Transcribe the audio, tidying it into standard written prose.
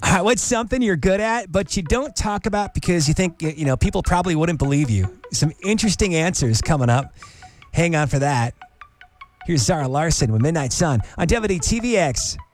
What's something you're good at, but you don't talk about because you think, people probably wouldn't believe you? Some interesting answers coming up. Hang on for that. Here's Zara Larson with Midnight Sun on WDTVX.